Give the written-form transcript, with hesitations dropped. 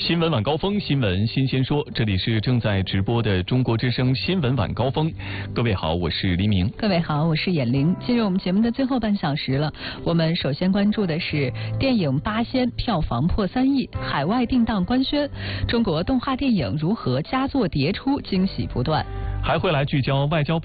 新闻晚高峰，新闻新鲜说，这里是正在直播的中国之声新闻晚高峰。各位好，我是黎明。 各位好，我是闫玲。进入我们节目的最后半小时了，我们首先关注的是电影《八仙》票房破3亿，海外定档官宣，中国动画电影如何佳作迭出，惊喜不断。 还会来聚焦外交部